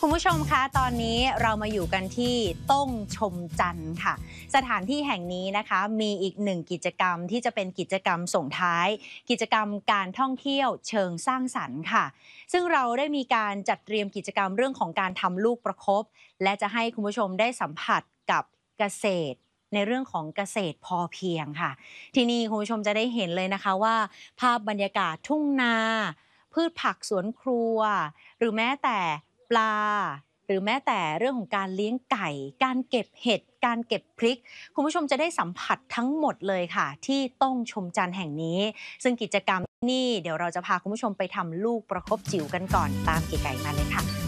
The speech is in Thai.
คุณผู้ชมคะตอนนี้เรามาอยู่กันที่ต้งชมจันทร์ค่ะสถานที่แห่งนี้นะคะมีอีกหนึ่งกิจกรรมที่จะเป็นกิจกรรมส่งท้ายกิจกรรมการท่องเที่ยวเชิงสร้างสรรค์ค่ะซึ่งเราได้มีการจัดเตรียมกิจกรรมเรื่องของการทำลูกประคบและจะให้คุณผู้ชมได้สัมผัสกับเกษตรในเรื่องของเกษตรพอเพียงค่ะที่นี่คุณผู้ชมจะได้เห็นเลยนะคะว่าภาพบรรยากาศทุ่งนาพืชผักสวนครัวหรือแม้แต่ปลาหรือแม้แต่เรื่องของการเลี้ยงไก่การเก็บเห็ดการเก็บพริกคุณผู้ชมจะได้สัมผัสทั้งหมดเลยค่ะที่ต้งชมจันทร์แห่งนี้ซึ่งกิจกรรมนี้เดี๋ยวเราจะพาคุณผู้ชมไปทำลูกประคบจิ๋วกันก่อนตามเก๋ไก่มาเลยค่ะ